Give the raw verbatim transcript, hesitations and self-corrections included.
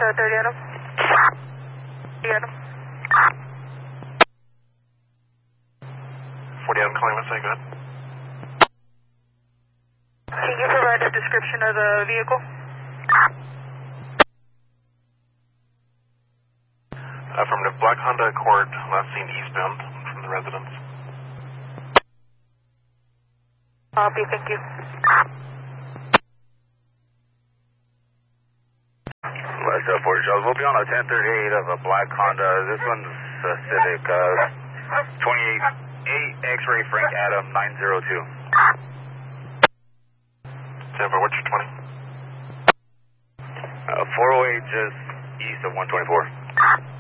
uh, thirty Adam. thirty Adam. forty Adam calling us, say good. Can you provide a description of the vehicle? Uh, from the black Honda Accord, last seen eastbound from the residence. Copy, thank you. West uh, Fort Charles, we'll be on a ten thirty-eight of a black Honda. This one's uh, Civic, uh, twenty-eight eight X-ray Frank Adam nine zero two. Denver, what's your twenty? Uh, four oh eight just east of one twenty-four.